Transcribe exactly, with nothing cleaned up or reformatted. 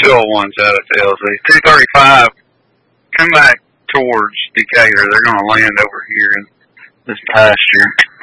still ones out at L Z. two thirty-five, come back towards Decatur. They're going to land over here in this pasture.